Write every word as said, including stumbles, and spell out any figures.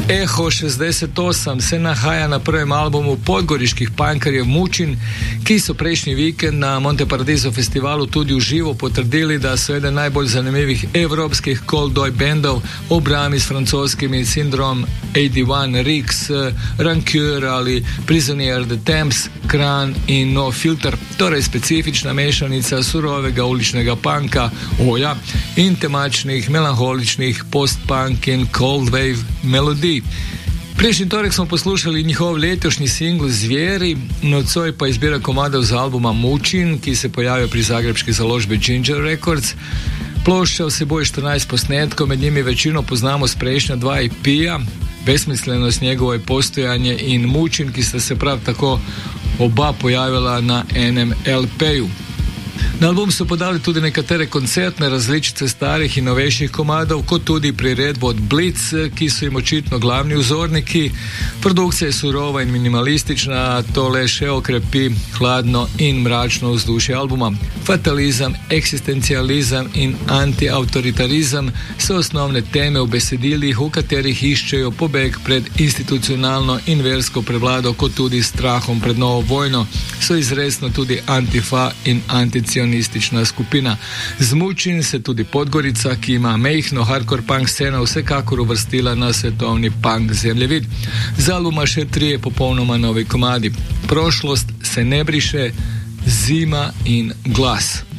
Eho šestdeset osem se nahaja na prvem albumu podgoriških punkerjev Mučin, ki so prejšnji vikend na Monte Paradiso festivalu tudi v živo potrdili, da so eden najbolj zanimivih evropskih cold-oi bendov, obrami s francoskimi Syndrome osemdeset jedan, Rix, Rancure ali Prisoner of the Thames, Kran in No Filter, torej specifična mešanica surovega uličnega punka, oja, in temačnih, melanholičnih post-punk in cold wave melodij. Prejšnji torek smo poslušali njihov letošnji singl Zvijeri, nocoj pa izbira komadov z albuma Mučin, ki se pojavil pri zagrebški založbi Ginger Records. Plošča vseboj štirinajst posnetkov, med njimi večino poznamo s prejšnja dva E P-ja, Besmislenost njegovo postojanje in Mučin, ki sta se prav tako oba pojavila na enem L P-ju. Na album so podali tudi nekatere koncertne različice starih in novejših komadov, kot tudi priredbo od Blitz, ki so jim očitno glavni vzorniki. Produkcija je surova in minimalistična, to le še okrepi hladno in mračno vzdušje albuma. Fatalizem, eksistencializem in antiautoritarizem so osnovne teme v besedilih, v katerih iščejo pobeg pred institucionalno in versko prevlado, kot tudi strahom pred novo vojno. So izresno tudi Antifa in anticionistična skupina. Z Mučin se tudi Podgorica, ki ima mejhno hardcore punk sceno, vsekakor uvrstila na svetovni punk zemljevid. Z albuma še trije popolnoma novi komadi. Prošlost se ne briše, Zima in Glas.